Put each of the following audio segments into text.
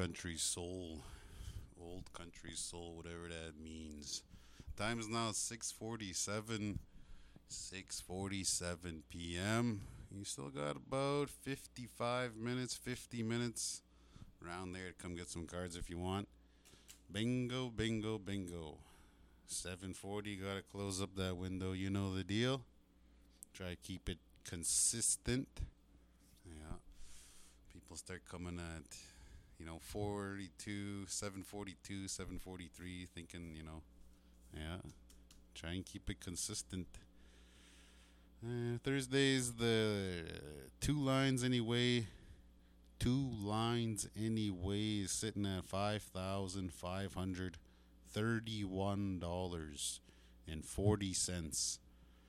country soul. Old country soul, whatever that means. Time is now 6:47. 6:47 p.m. You still got about 55 minutes, 50 minutes around there to come get some cards if you want. Bingo, bingo, bingo. 7:40, gotta close up that window. You know the deal. Try to keep it consistent. Yeah. People start coming at, 42, 7:42, 7:43, thinking, yeah. Try and keep it consistent. Thursdays, the two lines anyway. Two lines anyway is sitting at $5,531.40.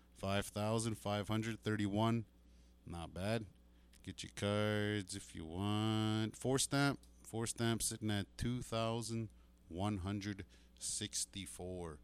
5,531. Not bad. Get your cards if you want. Four stamp sitting at 2,164.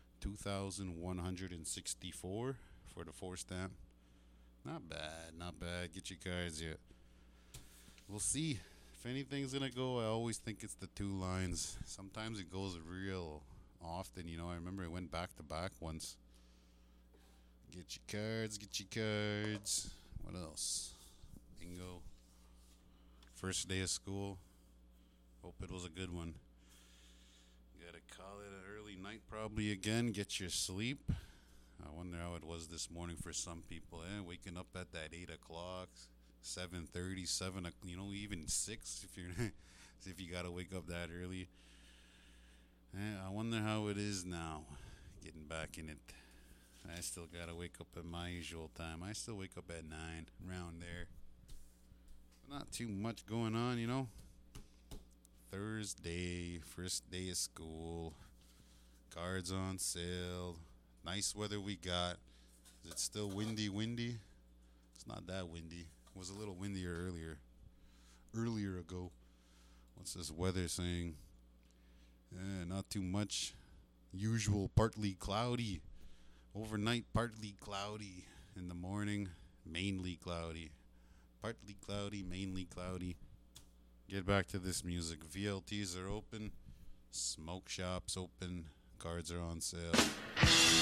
2,164 for the four stamp. Not bad, not bad. Get your cards yet. We'll see. If anything's gonna go, I always think it's the two lines. Sometimes it goes real often, I remember it went back to back once. Get your cards, get your cards. What else? Bingo. First day of school. Hope it was a good one. Gotta call it an early night probably again. Get your sleep. I wonder how it was this morning for some people. Waking up at that 8 o'clock, 7:30, 7, even 6 if you're if you gotta wake up that early. I wonder how it is now, getting back in it. I still gotta wake up at my usual time. I still wake up at 9, around there. Not too much going on, Thursday, first day of school. Cards on sale. Nice weather we got. Is it still windy? It's not that windy. It was a little windier earlier ago. What's this weather saying? Not too much. Usual partly cloudy. Overnight partly cloudy. In the morning mainly cloudy. Partly cloudy, mainly cloudy. Get back to this music. VLTs are open. Smoke shops open. Cards are on sale.